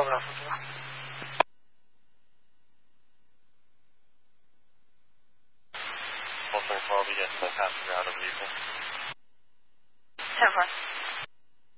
告诉你吧。 Hopefully 12 we get to the passenger out of the vehicle. 10-4.